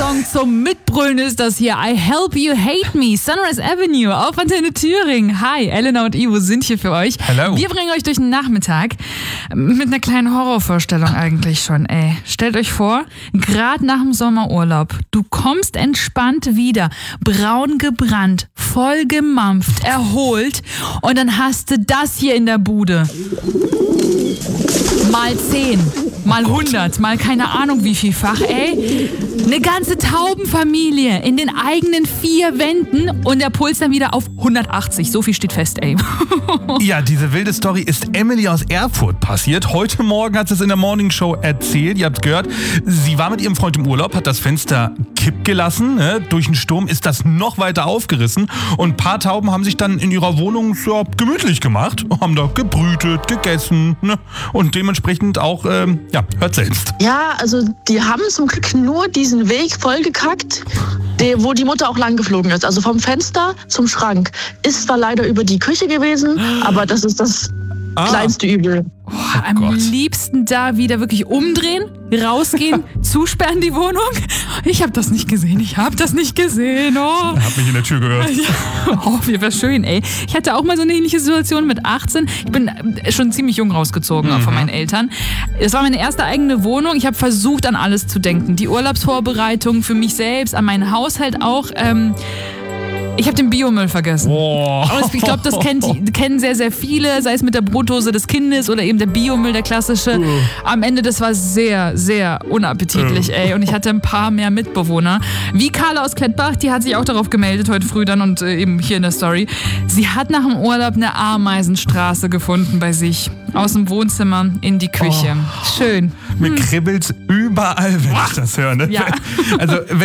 Song zum Mitbrüllen ist das hier. I Help You Hate Me, Sunrise Avenue auf Antenne Thüringen. Hi, Elena und Ivo sind hier für euch. Hello. Wir bringen euch durch den Nachmittag mit einer kleinen Horrorvorstellung eigentlich schon, ey. Stellt euch vor, gerade nach dem Sommerurlaub, du kommst entspannt wieder, braun gebrannt, voll gemampft, erholt und dann hast du das hier in der Bude. Mal 10, mal 100, mal keine Ahnung wie vielfach, ey. Eine ganze Taubenfamilie in den eigenen 4 Wänden und der Puls dann wieder auf 180. So viel steht fest, ey. Ja, diese wilde Story ist Emily aus Erfurt passiert. Heute Morgen hat sie es in der Morning Show erzählt. Ihr habt gehört, sie war mit ihrem Freund im Urlaub, hat das Fenster kipp gelassen. Ne? Durch den Sturm ist das noch weiter aufgerissen. Und ein paar Tauben haben sich dann in ihrer Wohnung so gemütlich gemacht. Haben da gebrütet, gegessen. Ne? Und dementsprechend auch, hört selbst. Ja, also die haben zum Glück nur diesen Weg vollgekackt, wo die Mutter auch lang geflogen ist. Also vom Fenster zum Schrank. Ist zwar leider über die Küche gewesen, aber das ist das kleinste Übel. Am liebsten da wieder wirklich umdrehen, rausgehen, zusperren die Wohnung. Ich habe das nicht gesehen. Oh. Hab mich in der Tür gehört. Oh, wäre schön, ey. Ich hatte auch mal so eine ähnliche Situation mit 18. Ich bin schon ziemlich jung rausgezogen von meinen Eltern. Es war meine erste eigene Wohnung. Ich habe versucht, an alles zu denken. Die Urlaubsvorbereitung für mich selbst, an meinen Haushalt auch. Ich habe den Biomüll vergessen. Oh. Ich glaube, das kennen sehr, sehr viele, sei es mit der Brotdose des Kindes oder eben der Biomüll, der klassische. Am Ende, das war sehr, sehr unappetitlich, ey. Und ich hatte ein paar mehr Mitbewohner. Wie Carla aus Klettbach, die hat sich auch darauf gemeldet heute früh dann und eben hier in der Story. Sie hat nach dem Urlaub eine Ameisenstraße gefunden bei sich. Aus dem Wohnzimmer in die Küche. Schön. Mir kribbelt's überall, wenn ich das höre. Ne? Ja. Also,